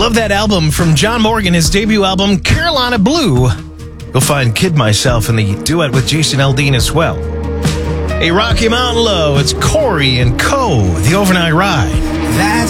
Love that album from John Morgan, his debut album, Carolina Blue. You'll find Kid Myself in the duet with Jason Aldean as well. A Rocky Mountain Low, it's Corey and Co., The Overnight Ride. That's